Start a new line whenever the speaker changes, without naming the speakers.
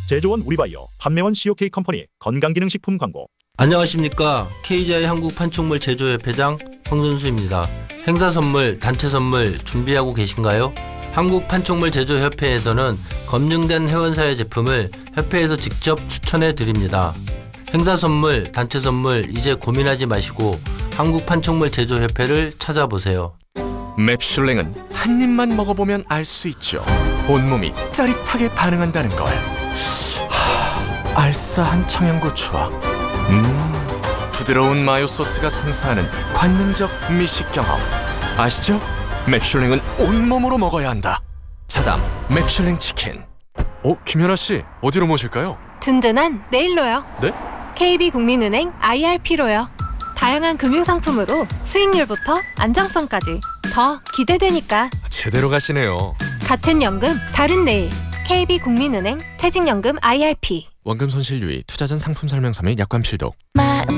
제조원 우리바이오, 판매원 COK 컴퍼니 건강기능식품 광고.
안녕하십니까. KGI 한국판촉물 제조협회장 황선수입니다. 행사 선물, 단체 선물 준비하고 계신가요? 한국판촉물 제조협회에서는 검증된 회원사의 제품을 협회에서 직접 추천해 드립니다. 행사 선물, 단체 선물 이제 고민하지 마시고 한국판촉물 제조협회를 찾아보세요.
맵슐랭은 한 입만 먹어보면 알 수 있죠. 온몸이 짜릿하게 반응한다는 걸. 알싸한 청양고추와 부드러운 마요 소스가 선사하는 관능적 미식 경험. 아시죠? 맵슐랭은 온몸으로 먹어야 한다. 차담 맵슐랭 치킨. 김연아 씨, 어디로 모실까요?
든든한 내일로요.
네?
KB국민은행 IRP로요. 다양한 금융상품으로 수익률부터 안정성까지 더 기대되니까.
제대로 가시네요.
같은 연금 다른 내일. KB국민은행 퇴직연금 IRP.
원금 손실 유의, 투자 전 상품 설명서 및 약관 필독.